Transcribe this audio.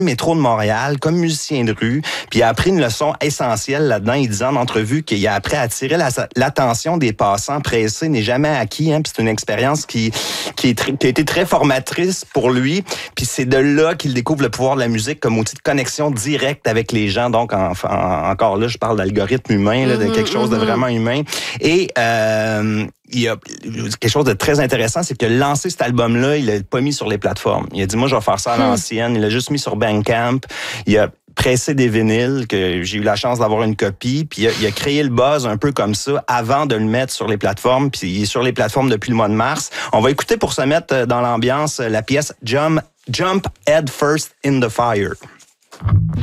métro de Montréal comme musicien de rue, puis il a appris une leçon essentielle là-dedans. Il disait en entrevue qu'il a appris à attirer l'attention des passants pressés n'est jamais acquis. Hein, puis c'est une expérience qui a été très formatrice pour lui. Puis c'est de là qu'il découvre le pouvoir de la musique comme outil de connexion directe avec les gens. Donc encore là, je parle d'algorithme humain, là, de quelque chose de vraiment humain. Et il y a quelque chose de très intéressant, c'est que lancé cet album-là, il l'a pas mis sur les plateformes. Il a dit, moi, je vais faire ça à l'ancienne. Il l'a juste mis sur Bandcamp. Il a pressé des vinyles, que j'ai eu la chance d'avoir une copie, puis il a créé le buzz un peu comme ça avant de le mettre sur les plateformes, puis il est sur les plateformes depuis le mois de mars. On va écouter pour se mettre dans l'ambiance la pièce Jump Head First in the Fire.